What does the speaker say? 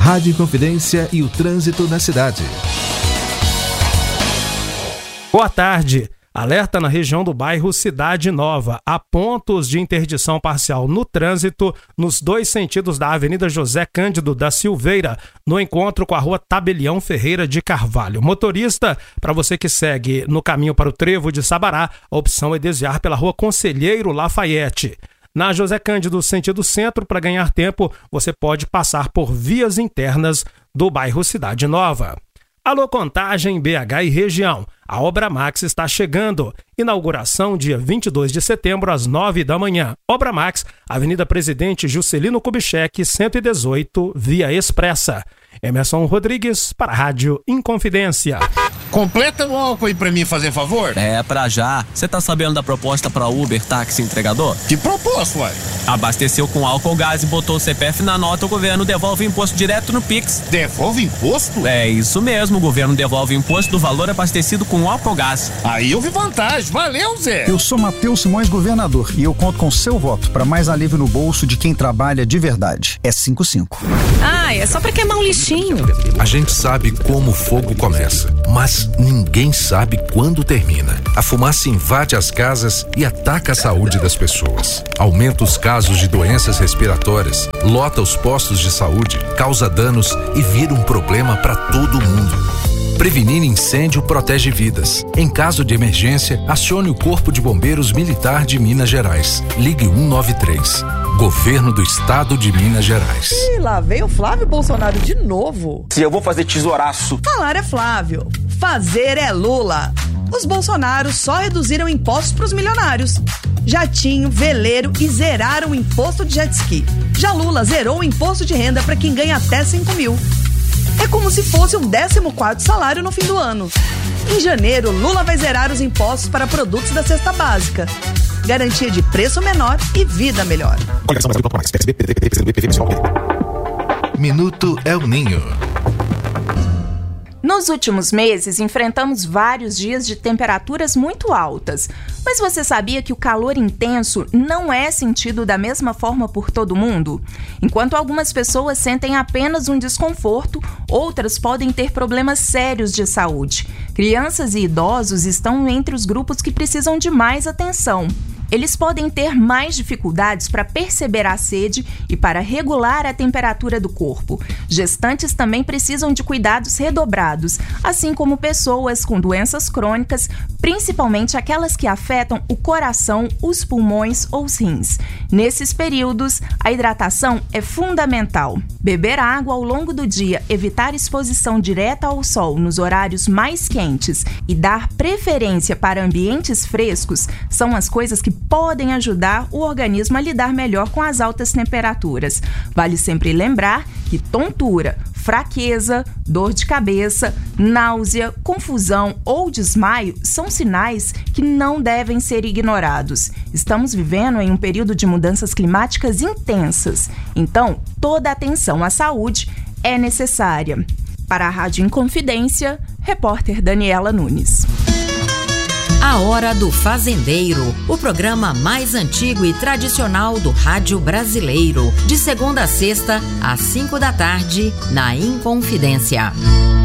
Rádio Inconfidência e o trânsito na cidade. Boa tarde. Alerta na região do bairro Cidade Nova. Há pontos de interdição parcial no trânsito nos dois sentidos da Avenida José Cândido da Silveira, no encontro com a Rua Tabelião Ferreira de Carvalho. Motorista, para você que segue no caminho para o Trevo de Sabará, a opção é desviar pela Rua Conselheiro Lafayette. Na José Cândido, sentido centro, para ganhar tempo, você pode passar por vias internas do bairro Cidade Nova. Alô Contagem, BH e região. A Obra Max está chegando. Inauguração dia 22 de setembro às 9 da manhã. Obra Max, Avenida Presidente Juscelino Kubitschek, 118, via expressa. Emerson Rodrigues para a Rádio Inconfidência. Completa o álcool aí pra mim, fazer favor? É, pra já. Você tá sabendo da proposta pra Uber Táxi Entregador? Que proposta, uai? Abasteceu com álcool gás e botou o CPF na nota, o governo devolve o imposto direto no Pix. Devolve imposto? É isso mesmo, o governo devolve o imposto do valor abastecido com álcool gás. Aí eu vi vantagem. Valeu, Zé! Eu sou Matheus Simões, governador, e eu conto com seu voto para mais alívio no bolso de quem trabalha de verdade. É 55. Ah, é só pra queimar um lixinho. A gente sabe como o fogo começa, mas ninguém sabe quando termina. A fumaça invade as casas e ataca a saúde das pessoas. Aumenta os casos de doenças respiratórias, lota os postos de saúde, causa danos e vira um problema para todo mundo. Prevenir incêndio protege vidas. Em caso de emergência, acione o Corpo de Bombeiros Militar de Minas Gerais. Ligue 193. Governo do Estado de Minas Gerais. E lá veio o Flávio Bolsonaro de novo. Se eu vou fazer tesouraço. Falar é Flávio, fazer é Lula. Os Bolsonaros só reduziram impostos para os milionários. Jatinho, veleiro e zeraram o imposto de jet ski. Já Lula zerou o imposto de renda para quem ganha até 5 mil. É como se fosse um 14º salário no fim do ano. Em janeiro, Lula vai zerar os impostos para produtos da cesta básica. Garantia de preço menor e vida melhor. Minuto El Ninho. Nos últimos meses, enfrentamos vários dias de temperaturas muito altas. Mas você sabia que o calor intenso não é sentido da mesma forma por todo mundo? Enquanto algumas pessoas sentem apenas um desconforto, outras podem ter problemas sérios de saúde. Crianças e idosos estão entre os grupos que precisam de mais atenção. Eles podem ter mais dificuldades para perceber a sede e para regular a temperatura do corpo. Gestantes também precisam de cuidados redobrados, assim como pessoas com doenças crônicas, principalmente aquelas que afetam o coração, os pulmões ou os rins. Nesses períodos, a hidratação é fundamental. Beber água ao longo do dia, evitar exposição direta ao sol nos horários mais quentes e dar preferência para ambientes frescos são as coisas que podem ajudar o organismo a lidar melhor com as altas temperaturas. Vale sempre lembrar que tontura, fraqueza, dor de cabeça, náusea, confusão ou desmaio são sinais que não devem ser ignorados. Estamos vivendo em um período de mudanças climáticas intensas, então toda atenção à saúde é necessária. Para a Rádio Inconfidência, repórter Daniela Nunes. A Hora do Fazendeiro, o programa mais antigo e tradicional do rádio brasileiro, de segunda a sexta, às 5 da tarde, na Inconfidência.